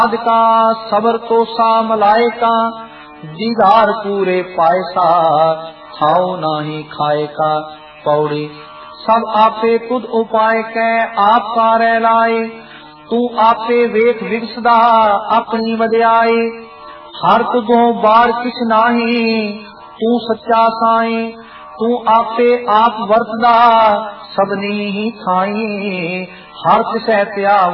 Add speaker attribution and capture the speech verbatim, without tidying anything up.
Speaker 1: का सबर तो सा मलाइका, दीदार पूरे पायसा, खाओ नाही खाए का। पौड़ी सब आपे खुद उपाय कै आप कार लाए, तू आपे वेख विगसदा अपनी वड्याई। हर तुगों बार किछ नाही, तू सच्चा साई, तू आपे आप वरतदा सबनी ही थाई। हर तिसै त्याग